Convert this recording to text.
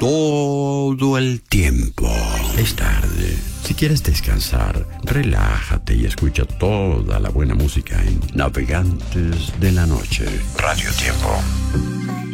todo el tiempo. Es tarde. Si quieres descansar, relájate y escucha toda la buena música en Navegantes de la Noche. Radio Tiempo.